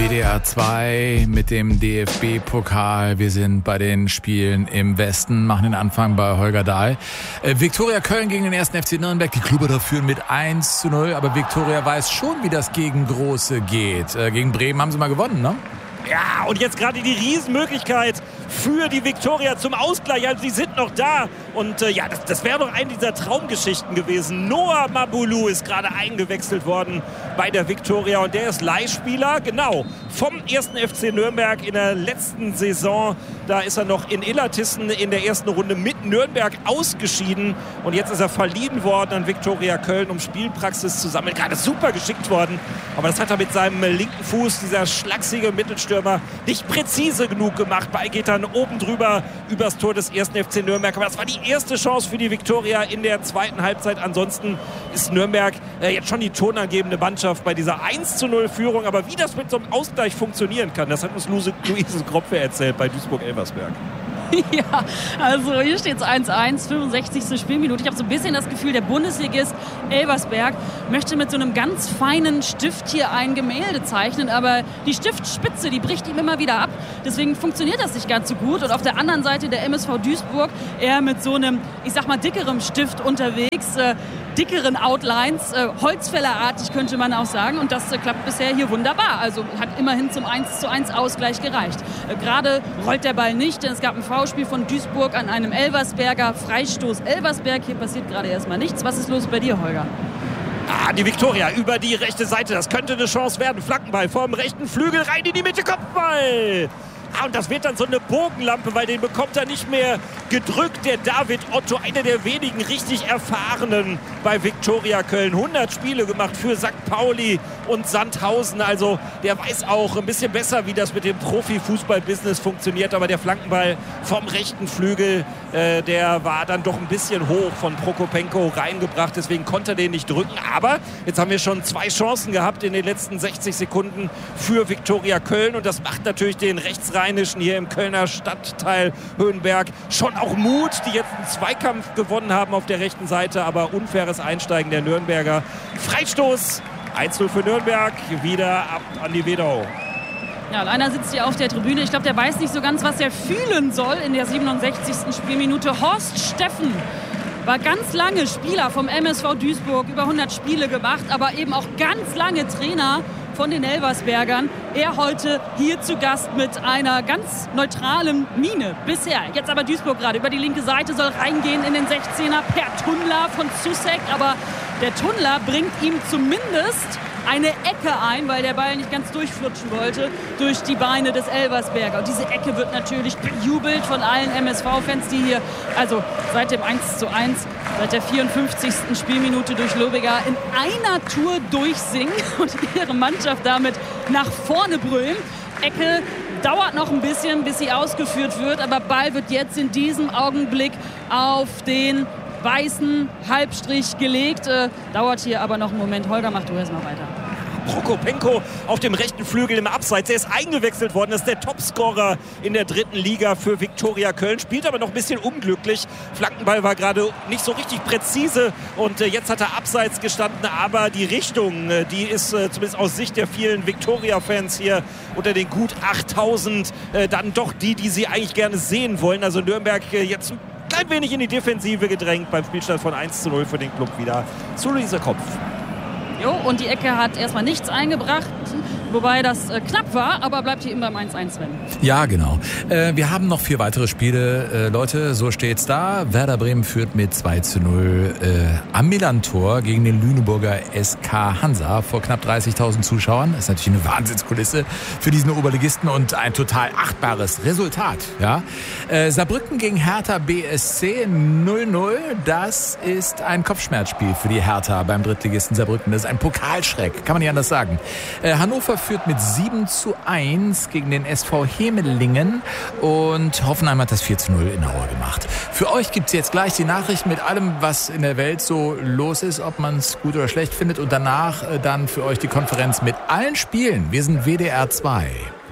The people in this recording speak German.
WDR 2 mit dem DFB-Pokal. Wir sind bei den Spielen im Westen, machen den Anfang bei Holger Dahl. Viktoria Köln gegen den 1. FC Nürnberg. Die Klubberer führen mit 1:0, aber Viktoria weiß schon, wie das gegen Große geht. Gegen Bremen haben sie mal gewonnen, ne? Ja, und jetzt gerade die Riesenmöglichkeit für die Viktoria zum Ausgleich. Also sie sind noch da. Und das wäre doch eine dieser Traumgeschichten gewesen. Noah Mabulu ist gerade eingewechselt worden bei der Viktoria. Und der ist Leihspieler, genau, vom 1. FC Nürnberg in der letzten Saison. Da ist er noch in Illertissen in der ersten Runde mit Nürnberg ausgeschieden. Und jetzt ist er verliehen worden an Viktoria Köln, um Spielpraxis zu sammeln. Gerade super geschickt worden. Aber das hat er mit seinem linken Fuß, dieser schlachsige Mittelstürmer, nicht präzise genug gemacht. Ball geht dann oben drüber übers Tor des 1. FC Nürnberg. Aber das war die erste Chance für die Viktoria in der zweiten Halbzeit. Ansonsten ist Nürnberg jetzt schon die tonangebende Mannschaft bei dieser 1:0-Führung. Aber wie das mit so einem Ausgleich funktionieren kann, das hat uns Luise Kropfe erzählt bei Duisburg-Elversberg. Ja, also hier steht es 1:1, 65. Spielminute. Ich habe so ein bisschen das Gefühl, der Bundesligist Elversberg möchte mit so einem ganz feinen Stift hier ein Gemälde zeichnen, aber die Stiftspitze, die bricht ihm immer wieder ab. Deswegen funktioniert das nicht ganz so gut. Und auf der anderen Seite der MSV Duisburg eher mit so einem, ich sag mal, dickerem Stift unterwegs, dickeren Outlines, Holzfällerartig könnte man auch sagen. Und das klappt bisher hier wunderbar. Also hat immerhin zum 1:1 Ausgleich gereicht. Gerade rollt der Ball nicht, denn es gab ein Foulspiel von Duisburg an einem Elversberger. Freistoß Elversberg. Hier passiert gerade erstmal nichts. Was ist los bei dir, Holger? Die Viktoria über die rechte Seite. Das könnte eine Chance werden. Flankenball vom rechten Flügel rein in die Mitte. Kopfball! Und das wird dann so eine Bogenlampe, weil den bekommt er nicht mehr gedrückt. Der David Otto, einer der wenigen richtig Erfahrenen bei Viktoria Köln. 100 Spiele gemacht für St. Pauli und Sandhausen. Also der weiß auch ein bisschen besser, wie das mit dem Profifußball-Business funktioniert. Aber der Flankenball vom rechten Flügel, der war dann doch ein bisschen hoch von Prokopenko reingebracht. Deswegen konnte er den nicht drücken. Aber jetzt haben wir schon 2 Chancen gehabt in den letzten 60 Sekunden für Viktoria Köln. Und das macht natürlich den Rechtsrheinischen hier im Kölner Stadtteil Höhenberg schon auch Mut, die jetzt einen Zweikampf gewonnen haben auf der rechten Seite. Aber unfaires Einsteigen der Nürnberger. Freistoß, 1:0 für Nürnberg, wieder ab an die Wedau. Ja, und einer sitzt hier auf der Tribüne. Ich glaube, der weiß nicht so ganz, was er fühlen soll in der 67. Spielminute. Horst Steffen war ganz lange Spieler vom MSV Duisburg, über 100 Spiele gemacht, aber eben auch ganz lange Trainer von den Elversbergern. Er heute hier zu Gast mit einer ganz neutralen Miene bisher. Jetzt aber Duisburg gerade über die linke Seite, soll reingehen in den 16er per Tunnler von Susek. Aber der Tunnler bringt ihm zumindest eine Ecke ein, weil der Ball nicht ganz durchflutschen wollte durch die Beine des Elversberger. Und diese Ecke wird natürlich bejubelt von allen MSV-Fans, die hier also seit dem 1:1, seit der 54. Spielminute durch Lobiger in einer Tour durchsingen und ihre Mannschaft damit nach vorne brüllen. Ecke dauert noch ein bisschen, bis sie ausgeführt wird, aber Ball wird jetzt in diesem Augenblick auf den weißen Halbstrich gelegt. Dauert hier aber noch einen Moment. Holger, mach du erstmal weiter. Prokopenko auf dem rechten Flügel im Abseits. Er ist eingewechselt worden. Das ist der Topscorer in der 3. Liga für Viktoria Köln. Spielt aber noch ein bisschen unglücklich. Flankenball war gerade nicht so richtig präzise. Und jetzt hat er abseits gestanden. Aber die Richtung, die ist zumindest aus Sicht der vielen Viktoria-Fans hier unter den gut 8000 dann doch die sie eigentlich gerne sehen wollen. Also Nürnberg jetzt ein klein wenig in die Defensive gedrängt beim Spielstand von 1:0 für den Club wieder. Zu Luise Kopf. Jo, und die Ecke hat erstmal nichts eingebracht, wobei das knapp war, aber bleibt hier eben beim 1:1, Sven. Ja, genau. Wir haben noch 4 weitere Spiele. Leute, so steht's da. Werder Bremen führt mit 2:0 am Millantor gegen den Lüneburger SK Hansa vor knapp 30.000 Zuschauern. Das ist natürlich eine Wahnsinnskulisse für diesen Oberligisten und ein total achtbares Resultat. Ja? Saarbrücken gegen Hertha BSC 0:0. Das ist ein Kopfschmerzspiel für die Hertha beim Drittligisten Saarbrücken. Das ist ein Pokalschreck, kann man nicht anders sagen. Hannover führt mit 7:1 gegen den SV Hemelingen und Hoffenheim hat das 4:0 in Aue gemacht. Für euch gibt's jetzt gleich die Nachrichten mit allem, was in der Welt so los ist, ob man es gut oder schlecht findet und danach dann für euch die Konferenz mit allen Spielen. Wir sind WDR 2.